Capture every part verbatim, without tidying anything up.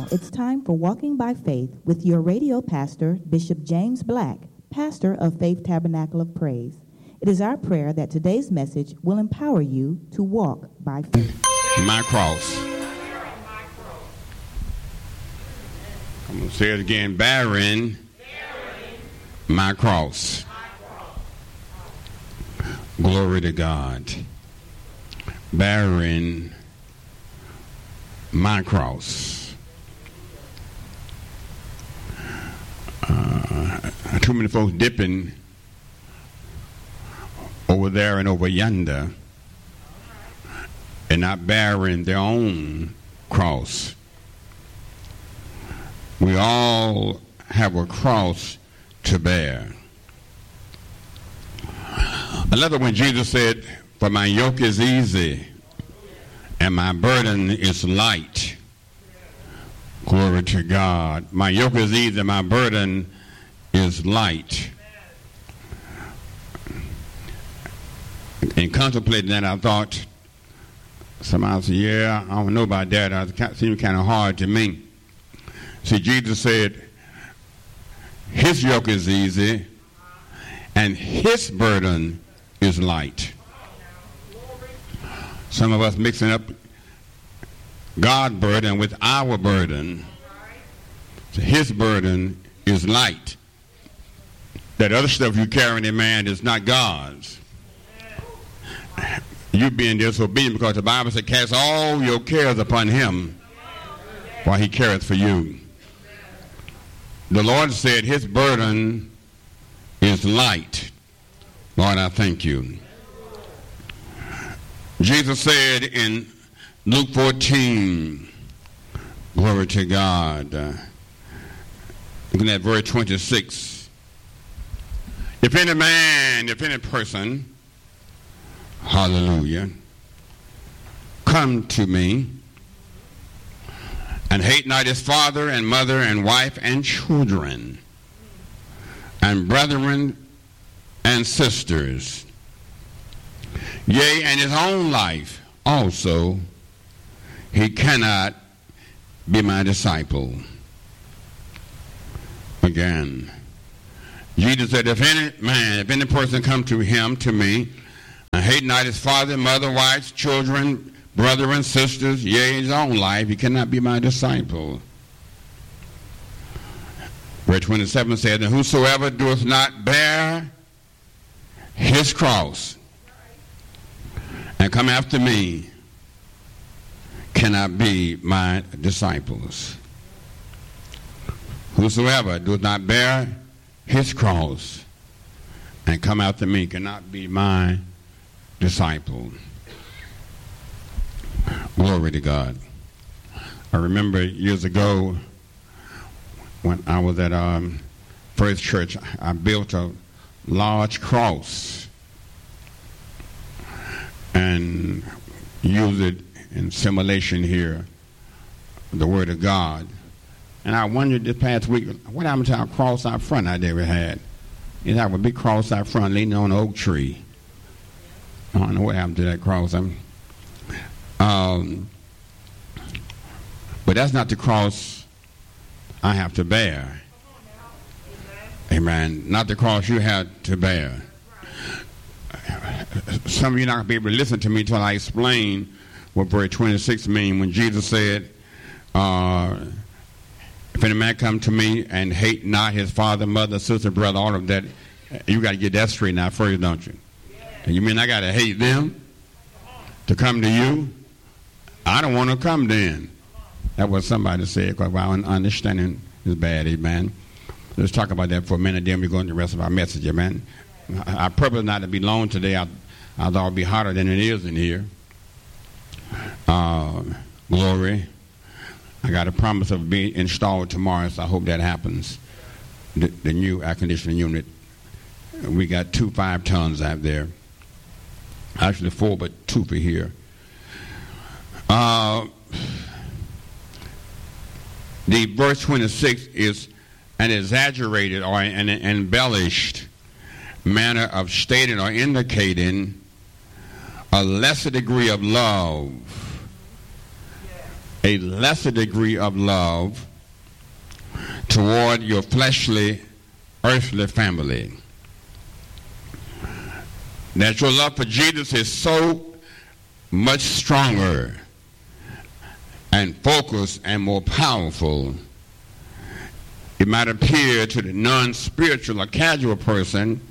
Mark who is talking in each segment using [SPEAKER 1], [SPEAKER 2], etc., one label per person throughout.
[SPEAKER 1] it's time for Walking by Faith with your radio pastor, Bishop James Black, pastor of Faith Tabernacle of Praise. It is our prayer that today's message will empower you to walk by faith.
[SPEAKER 2] My cross. I'm going to say it again. Bearing my cross. Glory to God. Bearing my cross. Uh, too many folks dipping over there and over yonder and not bearing their own cross. We all have a cross to bear. I love it when Jesus said, "For my yoke is easy and my burden is light." Glory to God. My yoke is easy, my burden is light. In contemplating that, I thought, somebody said, yeah, I don't know about that. It seemed kind of hard to me. See, Jesus said, his yoke is easy and his burden is light. Some of us mixing up God's burden with our burden. So his burden is light. That other stuff you carry in man is not God's. You being disobedient because the Bible said, cast all your cares upon him while he careth for you. The Lord said his burden is light. Lord, I thank you. Jesus said in Luke fourteen, glory to God, uh, looking at verse twenty-six, if any man, if any person, hallelujah, come to me and hate not his father and mother and wife and children and brethren and sisters, yea, and his own life also, he cannot be my disciple. Again, Jesus said, if any man, if any person come to him, to me, and hate not his father, mother, wife, children, brother and sisters, yea, his own life, he cannot be my disciple. Verse twenty-seven said, and whosoever doeth not bear his cross and come after me cannot be my disciples. Whosoever doeth not bear his cross and come after me cannot be my disciple. Glory to God. I remember years ago when I was at um, First Church, I built a large cross and used it in simulation here, the Word of God. And I wondered this past week, what happened to our cross out front I ever had? You have a big cross out front leaning on an oak tree. I don't know what happened to that cross. I'm, um, but that's not the cross I have to bear. Amen. Not the cross you had to bear. Some of you are not going to be able to listen to me until I explain what verse twenty-six means when Jesus said, uh, if any man come to me and hate not his father, mother, sister, brother, all of that, you got to get that straight now first, don't you? And you mean I got to hate them to come to you? I don't want to come then. That's what somebody said, because our understanding is bad, amen. Let's talk about that for a minute, then we go into the rest of our message, amen. Our purpose not to be long today. I, I thought it would be hotter than it is in here. Uh, glory. I got a promise of being installed tomorrow, so I hope that happens. The, the new air conditioning unit. We got two five tons out there. Actually four, but two for here. Uh, the verse twenty-six is an exaggerated or an embellished manner of stating or indicating a lesser degree of love a lesser degree of love toward your fleshly, earthly family. That your love for Jesus is so much stronger and focused and more powerful. It might appear to the non-spiritual or casual person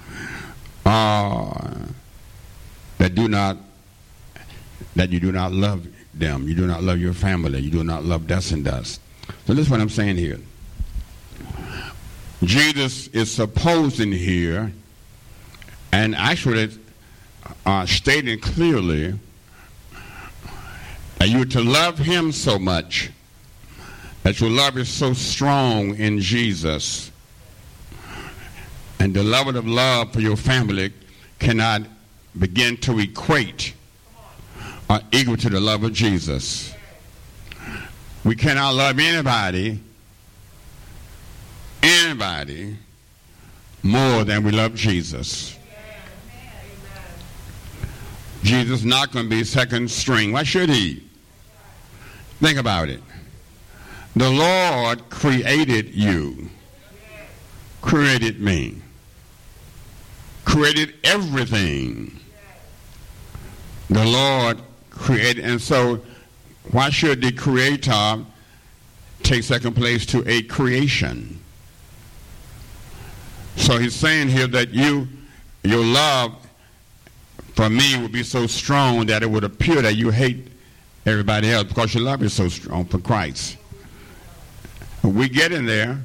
[SPEAKER 2] uh, that do not that you do not love them, you do not love your family, you do not love thus and thus. So this is what I'm saying here. Jesus is supposing here, and actually uh, stating clearly, that you are to love him so much, that your love is so strong in Jesus, and the level of love for your family cannot begin to equate or equal to the love of Jesus. We cannot love anybody, anybody, more than we love Jesus. Jesus is not going to be second string. Why should he? Think about it. The Lord created you, created me, created everything. The Lord created, and so why should the Creator take second place to a creation? So he's saying here that you, your love for me would be so strong that it would appear that you hate everybody else because your love is so strong for Christ. We get in there,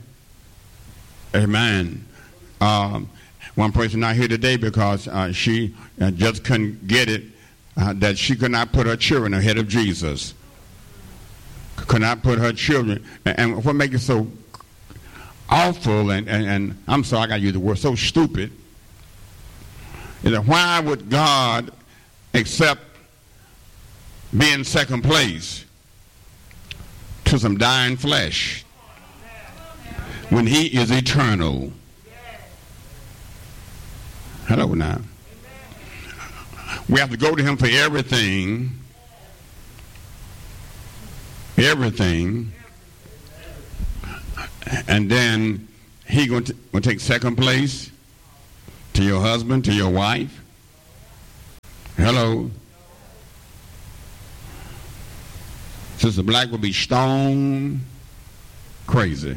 [SPEAKER 2] amen. Um, one person not here today because uh, she uh, just couldn't get it, uh, that she could not put her children ahead of Jesus. Could not put her children. And, and what makes it so awful, and, and, and I'm sorry I got to use the word, so stupid, is that why would God accept being second place to some dying flesh when he is eternal? Hello now. We have to go to him for everything. Everything. And then he going to, going to take second place to your husband, to your wife. Hello. Sister Black will be stone crazy.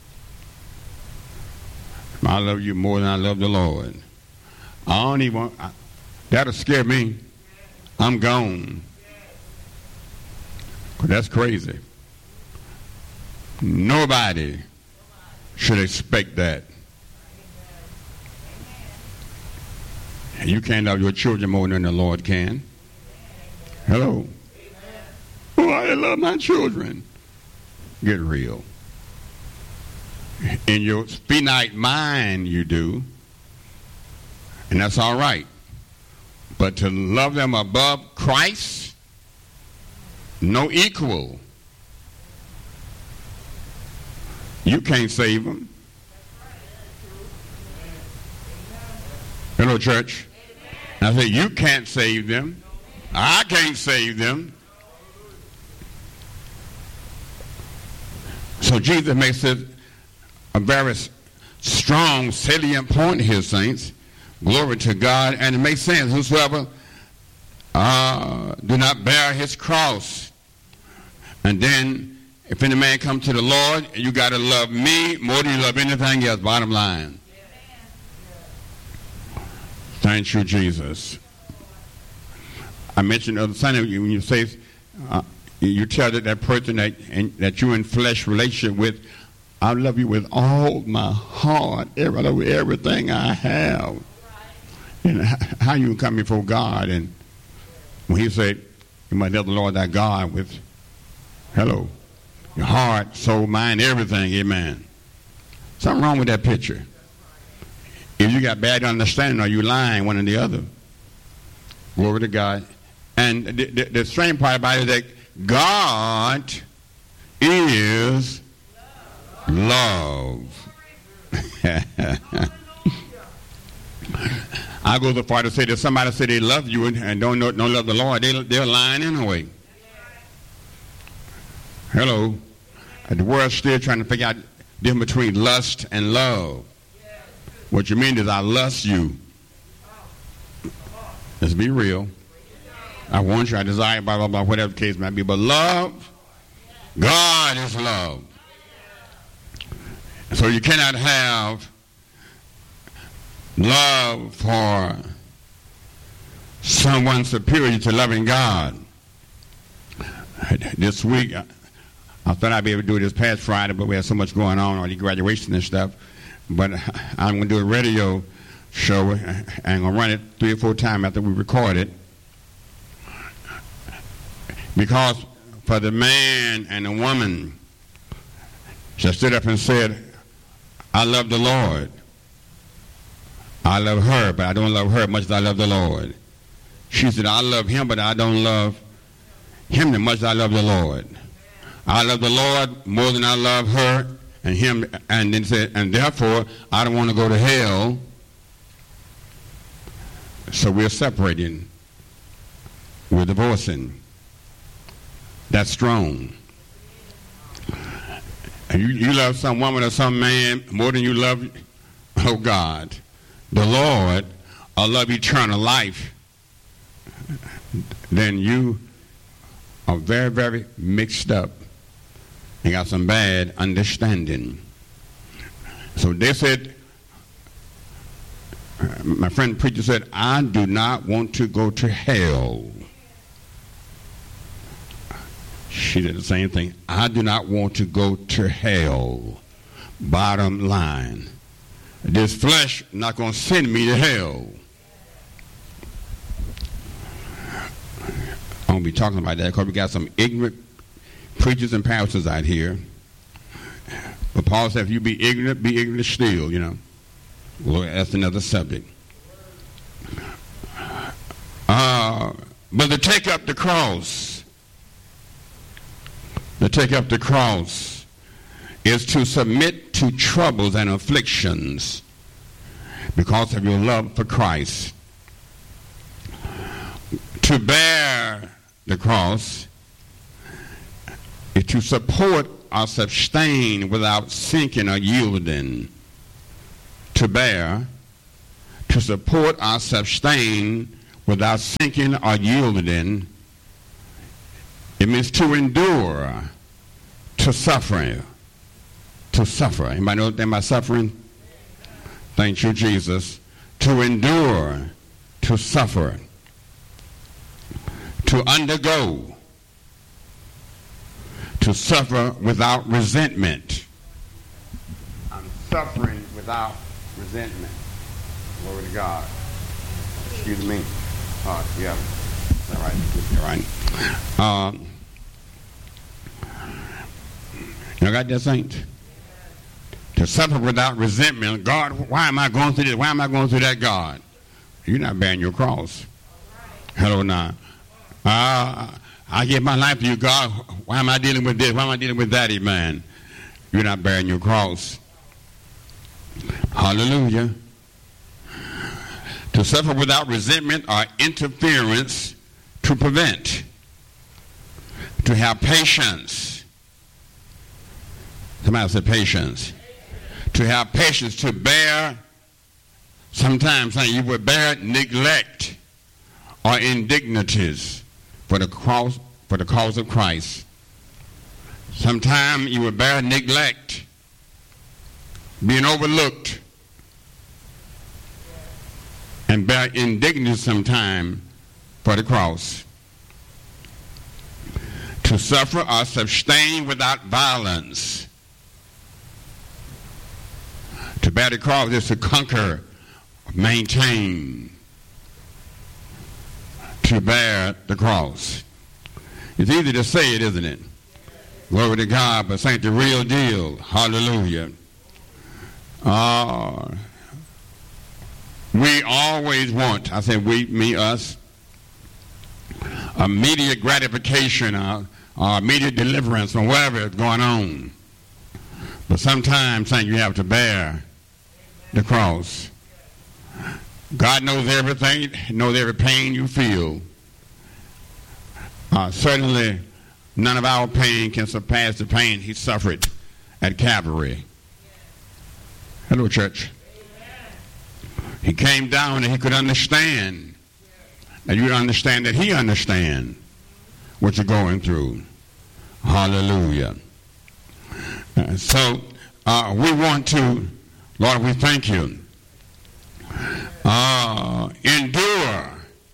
[SPEAKER 2] I love you more than I love the Lord. I don't even want, I, that'll scare me. I'm gone. That's crazy. Nobody should expect that. You can't love your children more than the Lord can. Hello. Oh, I love my children. Get real. In your finite mind you do, and that's all right. But to love them above Christ, no equal. You can't save them. Hello, church. I say you can't save them. I can't save them. So Jesus makes it a very strong, salient point here, saints. Glory to God. And it makes sense. Whosoever uh, do not bear his cross. And then if any man come to the Lord, you got to love me more than you love anything else. Bottom line. Thank you, Jesus. I mentioned the other Sunday when you say, uh, you tell that, that person that, and, that you're in flesh relationship with, I love you with all my heart, every, I love everything I have. And how you come before God, and when he said, you might love the Lord thy God with, hello, your heart, soul, mind, everything, amen. Something wrong with that picture. If you got bad understanding, or you lying, one or the other. Glory to God. And the, the, the strange part about it is that God is love. I go so far to say that somebody say they love you and, and don't know, don't love the Lord, they, they're lying anyway. Hello. The world's still trying to figure out the difference between lust and love. What you mean is I lust you. Let's be real. I want you, I desire, blah, blah, blah, whatever the case might be. But love, God is love. So you cannot have love for someone superior to loving God. This week, I thought I'd be able to do it this past Friday, but we had so much going on, all the graduation and stuff. But I'm going to do a radio show, and I'm going to run it three or four times after we record it. Because for the man and the woman that stood up and said, I love the Lord. I love her, but I don't love her as much as I love the Lord. She said, I love him, but I don't love him as much as I love the Lord. I love the Lord more than I love her and him, and then said, and therefore I don't want to go to hell. So we're separating. We're divorcing. That's strong. And you, you love some woman or some man more than you love, oh God, the Lord, or love eternal life, then you are very, very mixed up and got some bad understanding. So they said, my friend the preacher said, I do not want to go to hell. She did the same thing. I do not want to go to hell. Bottom line. This flesh not going to send me to hell. I won't be talking about that because we got some ignorant preachers and pastors out here. But Paul said, if you be ignorant, be ignorant still, you know. Well, that's another subject. Uh, but to take up the cross, to take up the cross is to submit to troubles and afflictions because of your love for Christ. To bear the cross is to support or sustain without sinking or yielding. To bear, to support or sustain without sinking or yielding. It means to endure, to suffer, to suffer. Anybody know anything about suffering? Thank you, Jesus. To endure, to suffer, to undergo, to suffer without resentment. I'm suffering without resentment. Glory to God. Excuse me. Oh, yeah. All right. All right. Um, you got that, saints? To suffer without resentment. God, why am I going through this? Why am I going through that, God? You're not bearing your cross. Hello now. Uh, I give my life to you, God. Why am I dealing with this? Why am I dealing with that, man? You're not bearing your cross. Hallelujah. To suffer without resentment or interference, to prevent. To have patience. Somebody said patience. To have patience, to bear, sometimes you would bear neglect or indignities for the cause, for the cause of Christ. Sometimes you would bear neglect, being overlooked, and bear indignity sometime for the cross. To suffer or sustain without violence. To bear the cross is to conquer, maintain. To bear the cross. It's easy to say it, isn't it? Glory to God, but this ain't the real deal. Hallelujah. Uh, we always want, I say we, me, us, immediate gratification or, or immediate deliverance from whatever is going on. But sometimes you have to bear the cross. God knows everything, knows every pain you feel. Uh, certainly, none of our pain can surpass the pain he suffered at Calvary. Hello, church. He came down and he could understand. And you understand that he understands what you're going through. Hallelujah. Uh, so uh, we want to, Lord, we thank you. Uh, endure.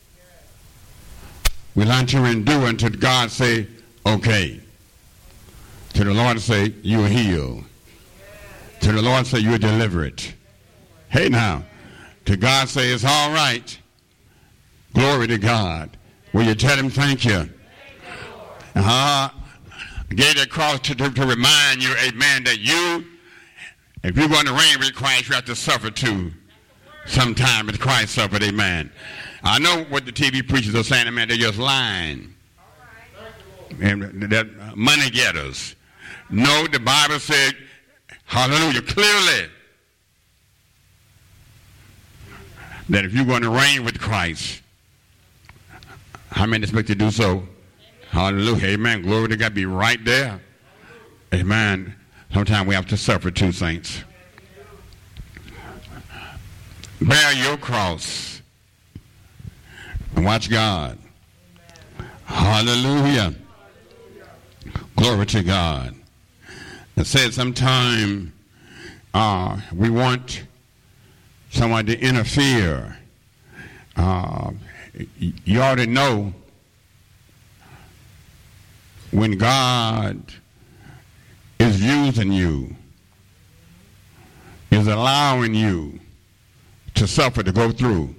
[SPEAKER 2] We learn to endure until God say, okay. To the Lord say, you're healed. To the Lord say, you're delivered. Hey now. To God say, it's all right. Glory to God. Will you tell him thank you? Uh-huh. I gave that cross to, to, to remind you, amen, that you, if you're going to reign with Christ, you have to suffer too. Sometime as Christ suffered, amen. I know what the T V preachers are saying, amen, they're just lying. And they're money getters. No, the Bible said, hallelujah, clearly, that if you're going to reign with Christ, how many expect to do so? Hallelujah, amen. Glory to God, be right there. Amen. Sometimes we have to suffer too, saints. Bear your cross and watch God. Hallelujah. Glory to God. It said sometime uh, we want someone to interfere. Uh, you ought to know when God is using you, is allowing you to suffer, to go through.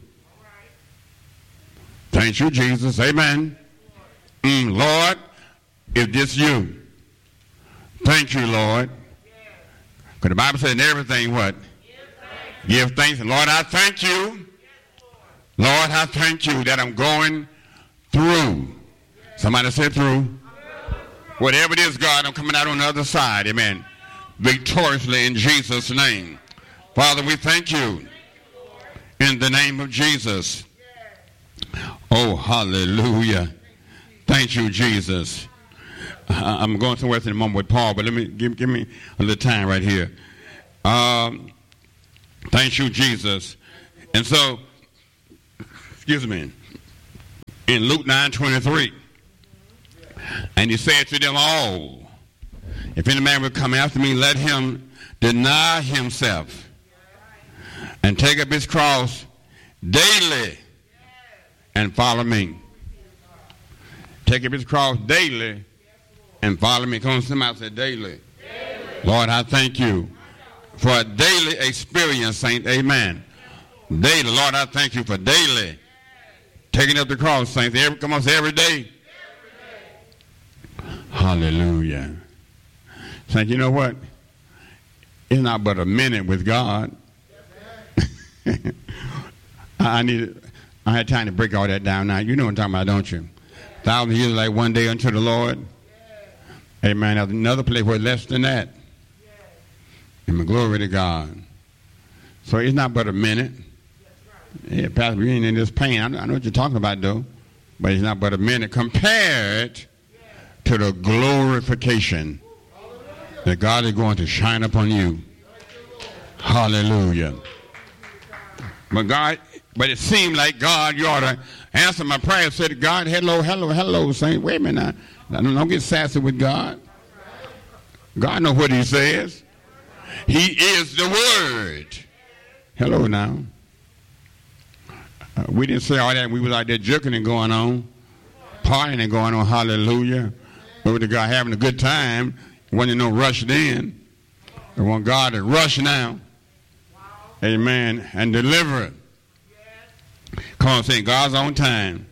[SPEAKER 2] Thank you, Jesus. Amen. Mm, Lord, is this you? Thank you, Lord. Because the Bible says in everything, what? Give thanks. And Lord, I thank you. Lord, I thank you that I'm going through. Somebody said through. Whatever it is, God, I'm coming out on the other side. Amen. Victoriously in Jesus' name. Father, we thank you in the name of Jesus. Oh, hallelujah. Thank you, Jesus. Uh, I'm going somewhere in a moment with Paul, but let me give, give me a little time right here. Um, thank you, Jesus. And so, excuse me, in Luke nine twenty-three, and he said to them all, if any man will come after me, let him deny himself and take up his cross daily and follow me. Take up his cross daily and follow me. Come on, somebody say daily. daily. Lord, I thank you for a daily experience, saint. Amen. Daily. Lord, I thank you for daily taking up the cross, saints. Every, come on, say every day. Hallelujah. Saint, you know what? It's not but a minute with God. I need. I had time to break all that down now. You know what I'm talking about, don't you? Thousand years like one day unto the Lord. Amen. There's another place where less than that. Amen. Glory to God. So it's not but a minute. Yeah, Pastor, you ain't in this pain. I know, I know what you're talking about, though. But it's not but a minute compared to the glorification that God is going to shine upon you. Hallelujah. But God, but it seemed like God, you ought to answer my prayer. Said God, hello, hello, hello, saint. Wait a minute now. Don't get sassy with God. God knows what he says. He is the word. Hello now. Uh, we didn't say all that. We was out there joking and going on, partying and going on. Hallelujah. Glory to God, having a good time. Wasn't no rushed in. I want God to rush now. Amen. And deliver it. Come on, say God's on time.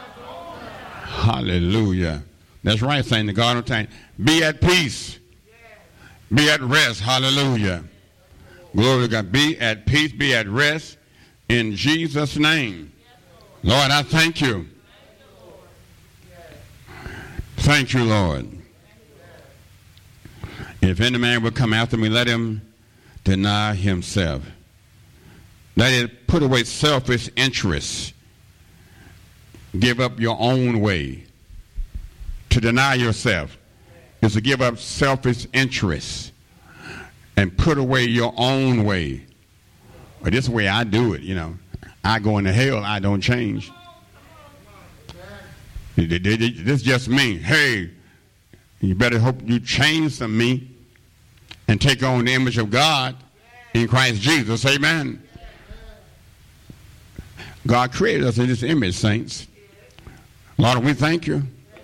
[SPEAKER 2] Hallelujah. That's right, saying the God on time. Be at peace. Be at rest. Hallelujah. Glory to God. Be at peace. Be at rest. In Jesus' name. Lord, I thank you. Thank you, Lord. If any man will come after me, let him deny himself. That is, put away selfish interests. Give up your own way. to deny yourself is to give up selfish interests and put away your own way. But this is the way I do it, you know. I go into hell, I don't change. This is just me. Hey, you better hope you change from me and take on the image of God in Christ Jesus. Amen. God created us in His image, saints. Lord, we thank you.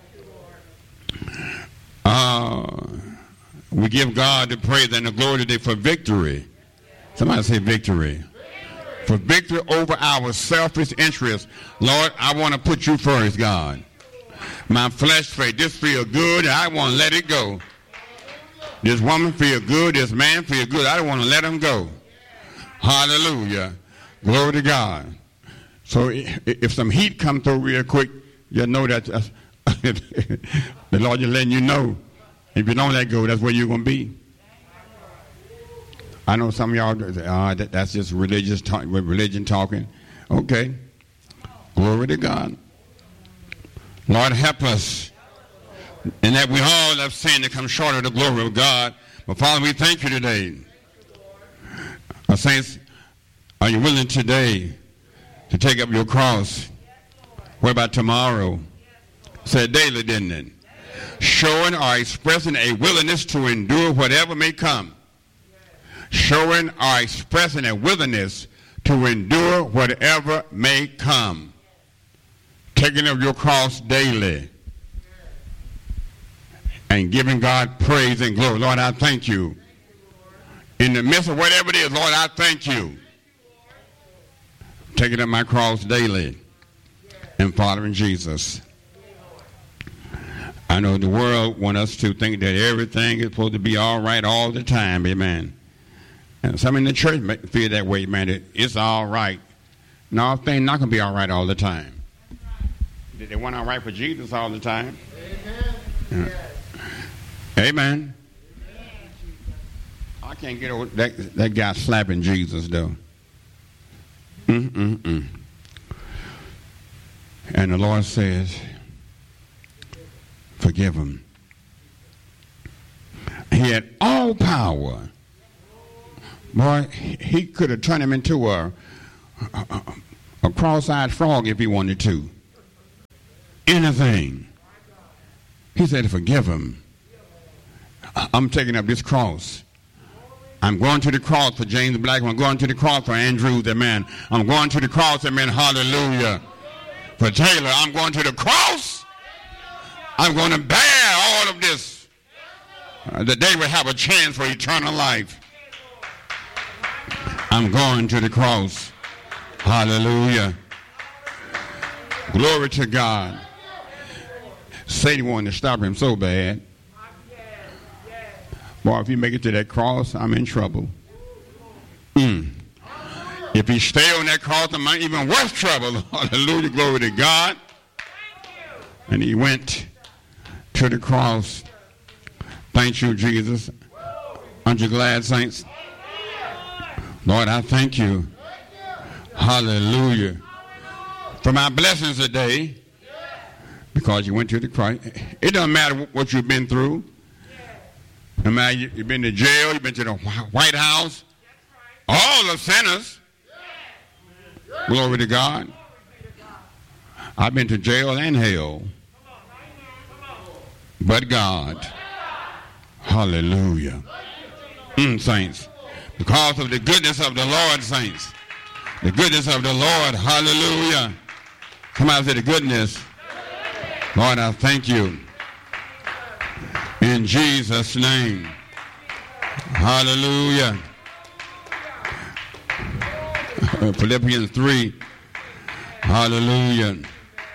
[SPEAKER 2] Uh, we give God the praise and the glory today for victory. Somebody say victory. For victory over our selfish interests. Lord, I want to put you first, God. My flesh feel this feel good, and I want to let it go. This woman feel good, this man feel good. I don't want to let him go. Hallelujah. Glory to God. So if some heat come through real quick, you'll know that uh, the Lord is letting you know. If you don't let go, that's where you're going to be. I know some of y'all, uh, that, that's just religious talk, religion talking. Okay. Glory to God. Lord, help us. And that we all have sinned to come short of the glory of God. But Father, we thank you today. Our saints, are you willing today to take up your cross? What about tomorrow? Said daily, didn't it? Showing or expressing a willingness to endure whatever may come. Showing or expressing a willingness to endure whatever may come. Taking up your cross daily. And giving God praise and glory. Lord, I thank you. In the midst of whatever it is, Lord, I thank you. Taking up my cross daily and following Jesus. I know the world wants us to think that everything is supposed to be all right all the time. Amen. And some in the church feel that way, man. That it's all right. No, things not going to be all right all the time. They weren't all right for Jesus all the time. Amen. Yeah. Amen. I can't get over that, that guy slapping Jesus, though. Mm-mm-mm. And the Lord says, forgive him. He had all power. Boy, he could have turned him into a, a, a cross-eyed frog if he wanted to. Anything. He said, forgive him. I'm taking up this cross. I'm going to the cross for James Black. I'm going to the cross for Andrews, amen. I'm going to the cross, amen, hallelujah. For Taylor, I'm going to the cross. I'm going to bear all of this. Uh, that they will have a chance for eternal life. I'm going to the cross. Hallelujah. Glory to God. Satan wanted to stop him so bad. Boy, if you make it to that cross, I'm in trouble. Mm. If he stay on that cross, I'm in even worse trouble. Hallelujah, glory to God. And he went to the cross. Thank you, Jesus. Aren't you glad, saints? Lord, I thank you. Hallelujah. For my blessings today, because you went to the cross. It doesn't matter what you've been through. No matter you've been to jail, you've been to the White House. All the sinners. Glory to God. I've been to jail and hell. But God. Hallelujah. Mm, saints. Because of the goodness of the Lord, saints. The goodness of the Lord. Hallelujah. Come out and say the goodness. Lord, I thank you. In Jesus' name. Hallelujah. Philippians three. Hallelujah.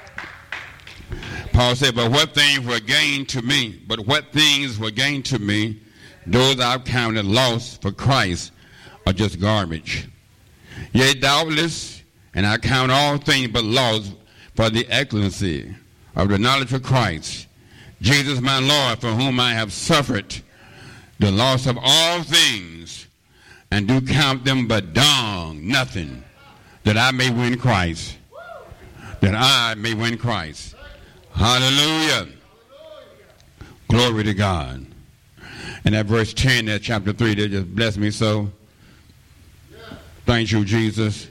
[SPEAKER 2] Paul said, but what things were gained to me, but what things were gained to me, those I've counted loss for Christ are just garbage. Yea, doubtless, and I count all things but loss for the excellency of the knowledge of Christ, Jesus my Lord, for whom I have suffered the loss of all things, and do count them but dung, nothing, that I may win Christ. That I may win Christ. Hallelujah. Glory to God. And that verse ten, that chapter three, that just blessed me so. Thank you, Jesus.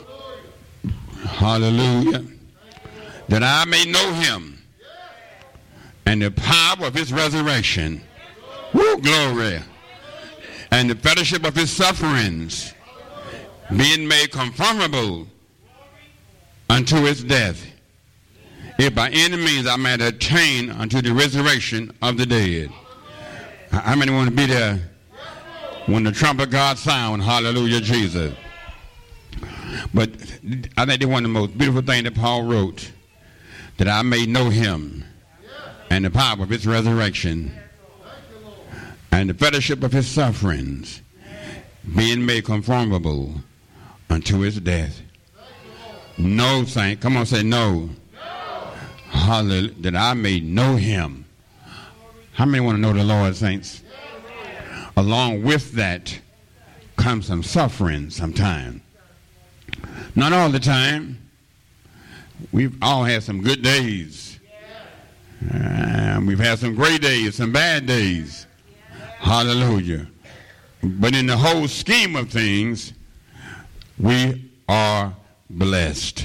[SPEAKER 2] Hallelujah. That I may know him and the power of his resurrection. Woo, glory. And the fellowship of his sufferings, being made conformable unto his death, if by any means I might attain unto the resurrection of the dead. How many want to be there when the trumpet of God sound? Hallelujah, Jesus. But I think one of the most beautiful things that Paul wrote, that I may know him and the power of his resurrection and the fellowship of his sufferings, being made conformable unto his death. No, saint. Come on, say no. Hallelujah. That I may know him. How many want to know the Lord, saints? Along with that comes some suffering sometimes. Not all the time. We've all had some good days. Uh, we've had some great days, some bad days. Hallelujah. But in the whole scheme of things, we are blessed.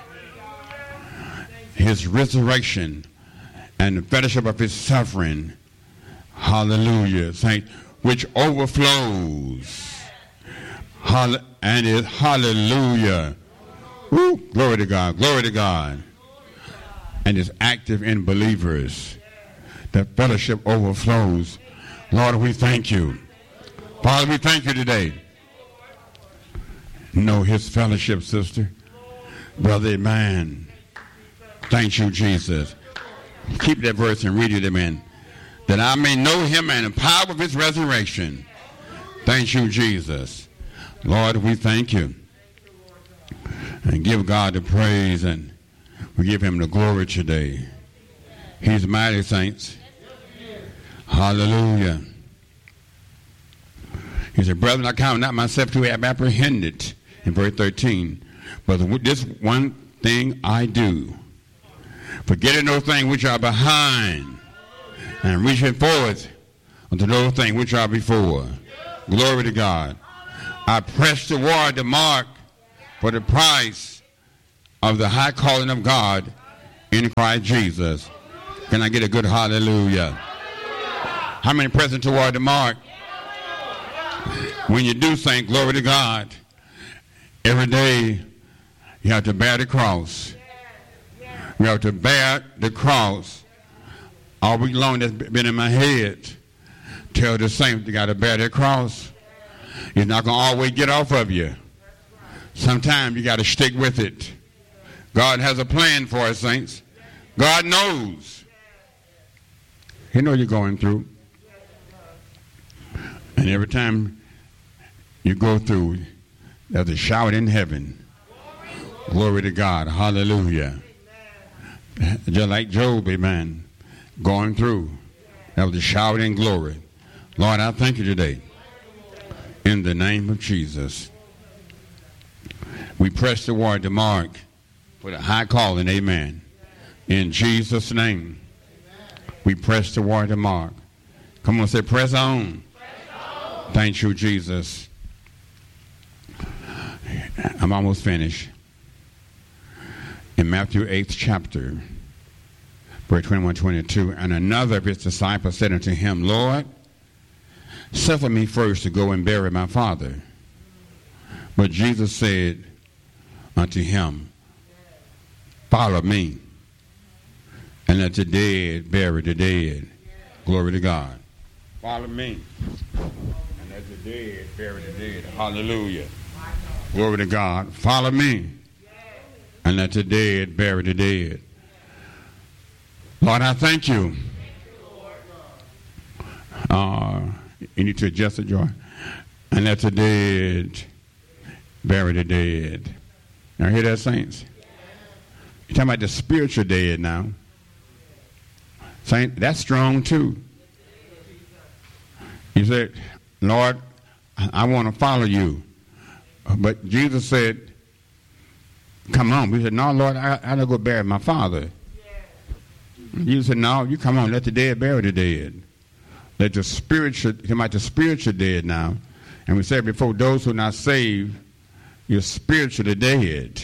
[SPEAKER 2] His resurrection and the fellowship of his suffering, hallelujah, saint, which overflows, Hall- and is hallelujah. Woo, glory to God, glory to God, and is active in believers. That fellowship overflows. Lord, we thank you. Father, we thank you today. Know his fellowship, sister, brother, man. Thank you, Jesus. Keep that verse and read it, amen. That I may know him and the power of his resurrection. Thank you, Jesus. Lord, we thank you. And give God the praise, and we give him the glory today. He's mighty, saints. Hallelujah. He said, brethren, I count not myself to have apprehended, in verse thirteen. But this one thing I do, forgetting those things which are behind, and reaching forward unto those things which are before. Glory to God. I press toward the mark for the prize of the high calling of God in Christ Jesus. Can I get a good hallelujah? How many pressing toward the mark? When you do think, glory to God, every day you have to bear the cross. You have to bear the cross. All week long that's been in my head. Tell the saints you got to bear the cross. It's not going to always get off of you. Sometimes you got to stick with it. God has a plan for us, saints. God knows. He knows you're going through. And every time you go through, there's a shout in heaven. Glory to God. Hallelujah. Just like Job, amen, going through. That was a shout in glory. Lord, I thank you today. In the name of Jesus. We press toward the mark for the high calling, amen. In Jesus' name. We press toward the mark. Come on, say, press on. Thank you, Jesus. I'm almost finished. In Matthew eighth chapter, verse twenty-one, twenty-two, and another of his disciples said unto him, Lord, suffer me first to go and bury my father. But Jesus said unto him, follow me, and let the dead bury the dead. Glory to God. Follow me, and let the dead bury the dead. Hallelujah. Glory to God. Follow me, and let the dead bury the dead. Lord, I thank you. Uh, you need to adjust it, Joy. And let the dead bury the dead. Now hear that, saints? You're talking about the spiritual dead now. Saint, that's strong too. You said, Lord, I want to follow you. But Jesus said, come on. We said, no, Lord, I, I got to go bury my father. You said, no, you come on, let the dead bury the dead. Let the spiritual, come out the spiritual dead now. And we said before, those who are not saved, you're spiritually dead.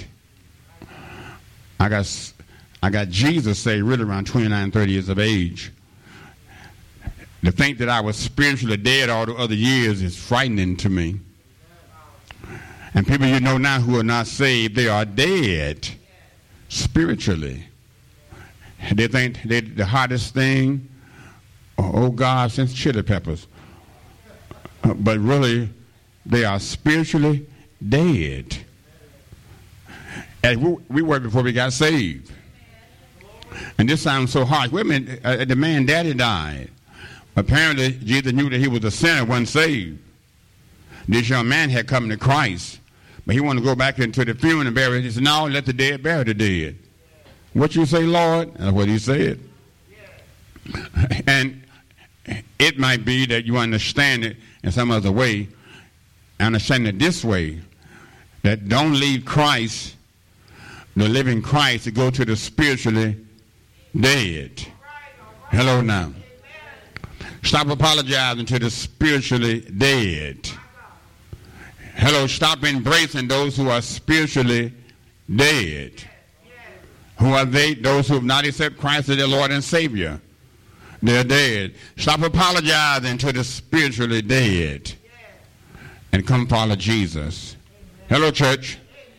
[SPEAKER 2] I got, I got Jesus saved really around twenty-nine, thirty years of age. To think that I was spiritually dead all the other years is frightening to me. And people you know now who are not saved, they are dead spiritually. They think they the hottest thing, oh, oh God, since Chili Peppers. Uh, but really, they are spiritually dead. And we, we were before we got saved. And this sounds so harsh. Wait a minute, uh, the man daddy died. Apparently, Jesus knew that he was a sinner, wasn't saved. This young man had come to Christ, but he wanted to go back into the funeral and bury it. He said, no, let the dead bury the dead. What you say, Lord? That's what he said. And it might be that you understand it in some other way. Understand it this way, that don't leave Christ, the living Christ, to go to the spiritually dead. Hello now. Stop apologizing to the spiritually dead. Hello, stop embracing those who are spiritually dead. Who are they? Those who have not accepted Christ as their Lord and Savior. They're dead. Stop apologizing to the spiritually dead. And come follow Jesus. Hello, church.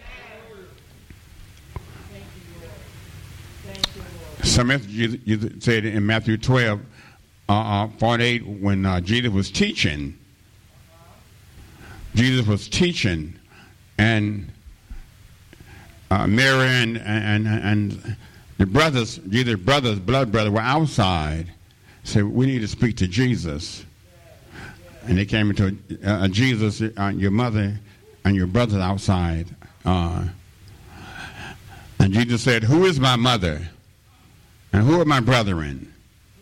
[SPEAKER 2] Some Jesus said in Matthew twelve, uh, forty-eight, when uh, Jesus was teaching, Jesus was teaching, and uh, Mary and, and and the brothers, Jesus' brothers, blood brothers, were outside. Said, we need to speak to Jesus. And they came into uh, Jesus, uh, your mother and your brothers outside. Uh, and Jesus said, who is my mother? And who are my brethren?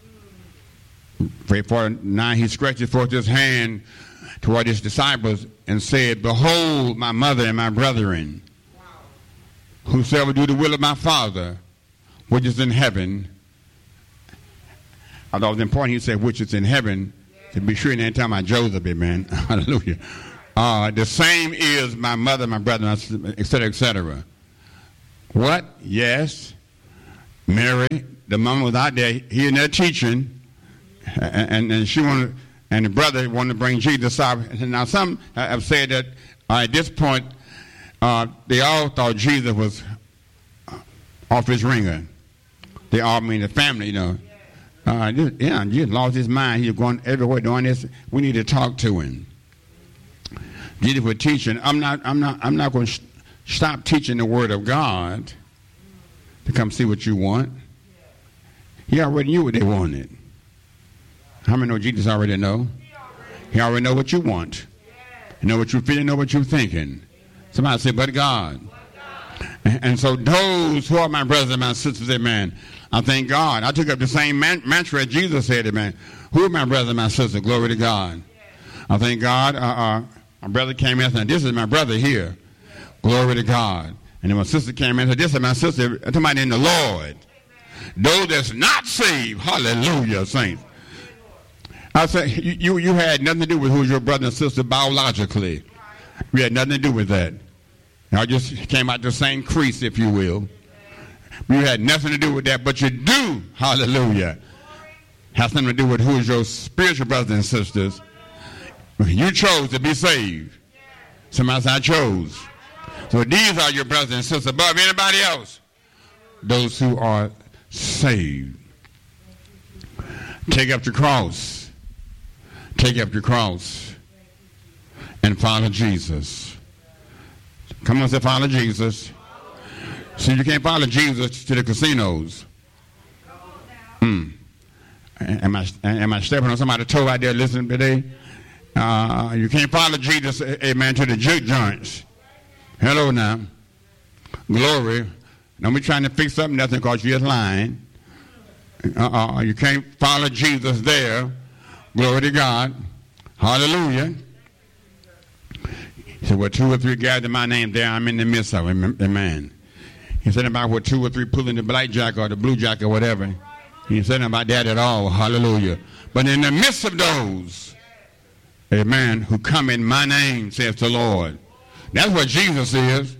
[SPEAKER 2] Verse forty-nine, he stretched forth his hand toward his disciples and said, behold my mother and my brethren. Wow. Whosoever do the will of my Father, which is in heaven. I thought it was important he said, which is in heaven, yeah. To be sure and tell my Joseph, amen. Hallelujah. Uh, the same is my mother, my brother, et cetera, et cetera. What? Yes. Mary, the mama was out there hearing their teaching, and, and, and she wanted, and the brother wanted to bring Jesus out. Now, some have said that uh, at this point, uh, they all thought Jesus was off his ringer. They all mean the family, you know. Uh, just, yeah, he lost his mind. He's going everywhere doing this. We need to talk to him. Jesus was teaching. I'm not. I'm not. I'm not going to sh- stop teaching the Word of God to come see what you want. He already knew what they wanted. How many know Jesus already know? He already know what you want. You know what you're feeling, know what you're thinking. Somebody say, but God. And, and so those who are my brothers and my sisters, amen, I thank God. I took up the same man- mantra as Jesus said, amen. Who are my brothers and my sisters? Glory to God. I thank God. Uh, uh, my brother came in and said, this is my brother here. Glory to God. And then my sister came in and said, this is my sister. I'm talking about in the Lord. Those that's not saved, hallelujah, saints. I said, you, you, you had nothing to do with who's your brother and sister biologically. You had nothing to do with that. I just came out the same crease, if you will. You had nothing to do with that, but you do, hallelujah, have something to do with who is your spiritual brothers and sisters. You chose to be saved. Somebody said, I chose. So these are your brothers and sisters above anybody else. Those who are saved. Take up your cross. Take up your cross and follow Jesus. Come on, say follow Jesus. See, you can't follow Jesus to the casinos. Mm. Am I am I stepping on somebody's toe out there listening today? Uh, you can't follow Jesus, amen, to the juke joints. Hello now. Glory. Don't be trying to fix up nothing because you're lying. Uh-uh. You can't follow Jesus there. Glory to God. Hallelujah. He said, well, two or three gather my name there, I'm in the midst of it. Amen. He said about what two or three pulling the black jack or the blue jack or whatever. He ain't said nothing about that at all. Hallelujah. But in the midst of those, amen, who come in my name, says the Lord. That's what Jesus is.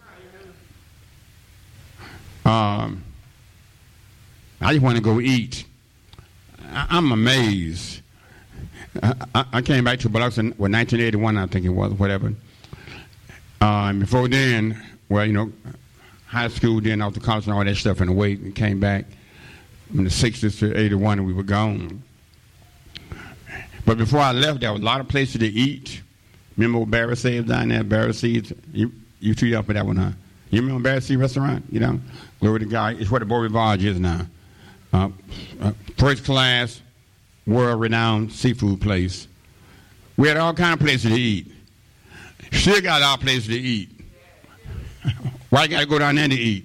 [SPEAKER 2] Um, I just want to go eat. I, I'm amazed. I, I, I came back to Biloxi in well, nineteen eighty-one, I think it was, whatever. Uh, and before then, well, you know, high school, then off to college and all that stuff, and wait, and came back in the sixties to eighty-one, and we were gone. But before I left, there was a lot of places to eat. Remember what Barry said down there? Barry Seeds. You, you too young for that one, huh? You remember Barry Seeds restaurant? You know? Glory to God. It's where the Beau Rivage is now. Uh, uh, first class, world-renowned seafood place. We had all kind of places to eat. Still got our place to eat. Why you got to go down there to eat?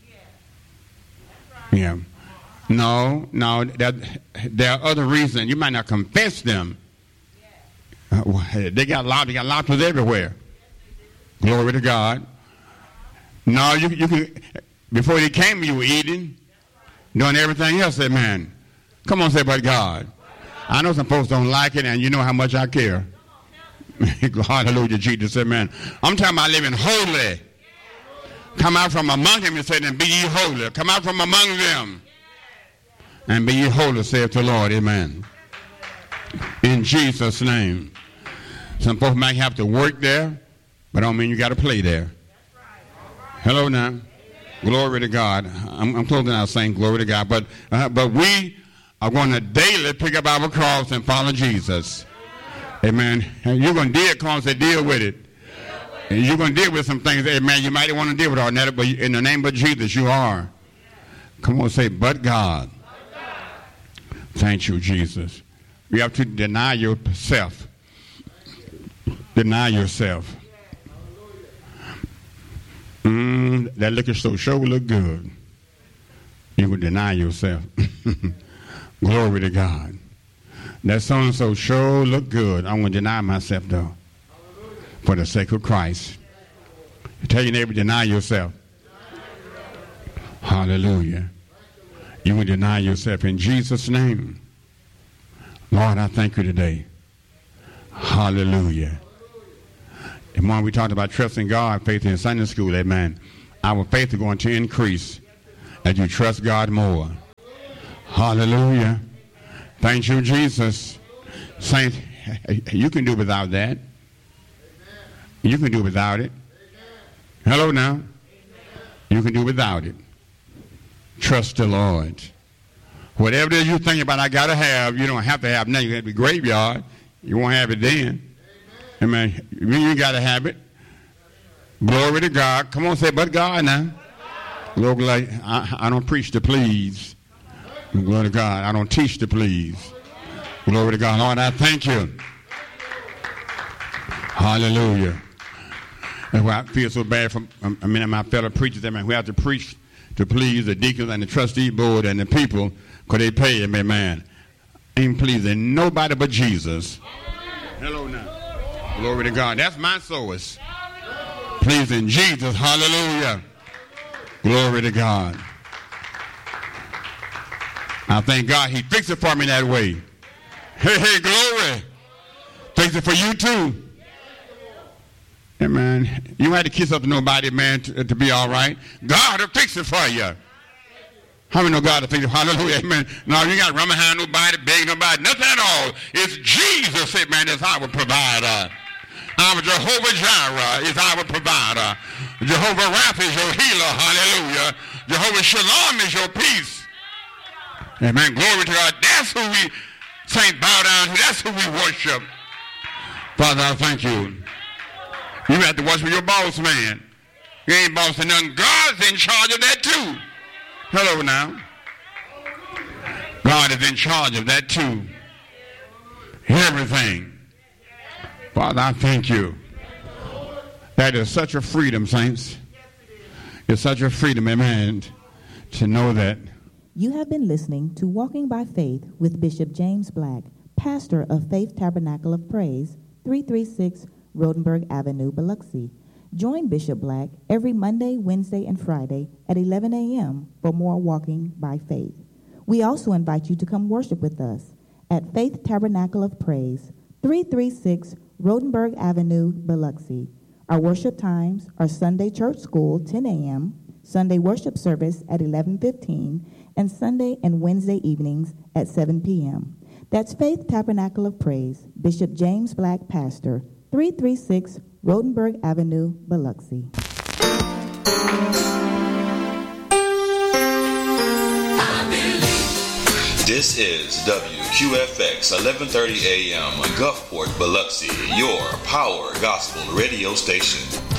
[SPEAKER 2] Yeah. No, no. There, there are other reasons. You might not confess them. Uh, they got lob- they got lobsters everywhere. Glory to God. No, you, you can. Before they came, you were eating, doing everything else. Amen. Come on, say, but God. I know some folks don't like it, and you know how much I care. Hallelujah, Jesus. Amen. I'm talking about living holy. Come out from among them and say, and be ye holy. Come out from among them and be ye holy, saith the Lord. Amen. In Jesus' name. Some folks might have to work there, but I don't mean you got to play there. Hello now. Glory to God. I'm, I'm closing out saying glory to God. But, uh, but we are going to daily pick up our cross and follow Jesus. Amen. And you're going to deal cross and deal with it. And you're going to deal with some things, amen, you might want to deal with all that, but in the name of Jesus, you are. Come on, say, but God. But God. Thank you, Jesus. You have to deny yourself. Deny yourself. Mm, that liquor store sure will look good. You will deny yourself. Glory to God. That so-and-so sure look good. I'm going to deny myself, though. For the sake of Christ. Tell your neighbor, deny yourself. Hallelujah. You will deny yourself in Jesus' name. Lord, I thank you today. Hallelujah. And when we talked about trusting God, faith in Sunday school, amen. Our faith is going to increase as you trust God more. Hallelujah. Thank you, Jesus. Saints, you can do without that. You can do without it. Hello now. You can do without it. Trust the Lord. Whatever it is you think about, I got to have, you don't have to have nothing. You got to be graveyard. You won't have it then. Amen. You got to have it. Glory to God. Come on, say, but God now. Glory, like, I, I don't preach to please. Glory to God. I don't teach to please. Glory to God. Lord, I thank you. Hallelujah. That's why I feel so bad for I mean, my fellow preachers. I mean, we have to preach to please the deacons and the trustee board and the people because they pay them, amen. Ain't pleasing nobody but Jesus. Hello now. Glory to God. That's my source. Pleasing Jesus. Hallelujah. Glory to God. I thank God he fixed it for me that way. Hey, hey, glory. Fix it for you too. Amen. You don't have to kiss up to nobody, man, to, to be all right. God will fix it for you. How many know God will fix it? Hallelujah. Amen. No, you got to run behind nobody, beg nobody, nothing at all. It's Jesus, amen, that's our provider. Our Jehovah Jireh is our provider. Jehovah Rapha is your healer. Hallelujah. Jehovah Shalom is your peace. Amen. Glory to God. That's who we saint bow down to. That's who we worship. Father, I thank you. You have to worship your boss, man. You ain't bossing nothing. God's in charge of that too. Hello now. God is in charge of that too. Everything. Father, I thank you. That is such a freedom, saints. It's such a freedom, amen, to know that.
[SPEAKER 1] You have been listening to Walking by Faith with Bishop James Black, pastor of Faith Tabernacle of Praise, three thirty-six Rodenberg Avenue, Biloxi. Join Bishop Black every Monday, Wednesday, and Friday at eleven a.m. for more Walking by Faith. We also invite you to come worship with us at Faith Tabernacle of Praise, three thirty-six Rodenberg Avenue, Biloxi. Our worship times are Sunday Church School, ten a.m., Sunday worship service at eleven fifteen, and Sunday and Wednesday evenings at seven p.m. That's Faith Tabernacle of Praise, Bishop James Black, Pastor, three thirty-six Rodenberg Avenue, Biloxi.
[SPEAKER 3] This is W Q F X eleven thirty a.m. Gulfport, Biloxi, your power gospel radio station.